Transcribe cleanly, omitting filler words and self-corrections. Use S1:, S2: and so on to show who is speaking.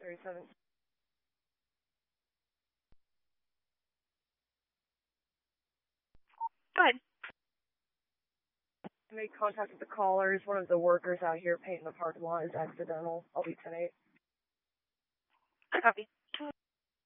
S1: 37.
S2: Good.
S1: I made contact with the callers. One of the workers out here painting the parking lot is accidental. I'll be 10-8.
S2: Copy.